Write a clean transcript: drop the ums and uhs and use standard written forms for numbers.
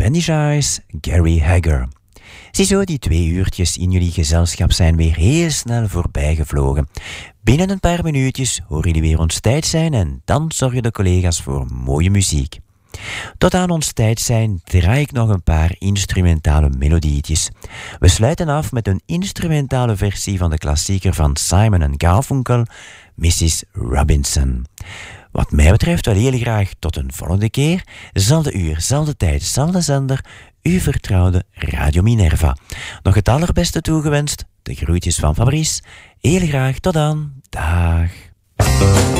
Spanish Eyes, Gary Hagger. Ziezo, die 2 uurtjes in jullie gezelschap zijn weer heel snel voorbij gevlogen. Binnen een paar minuutjes horen jullie weer ons tijd zijn en dan zorgen de collega's voor mooie muziek. Tot aan ons tijd zijn draai ik nog een paar instrumentale melodietjes. We sluiten af met een instrumentale versie van de klassieker van Simon & Garfunkel, Mrs. Robinson. Wat mij betreft wel heel graag tot een volgende keer. Zelfde uur, zelfde tijd, zelfde zender, uw vertrouwde Radio Minerva. Nog het allerbeste toegewenst. De groetjes van Fabrice. Heel graag tot dan. Dag.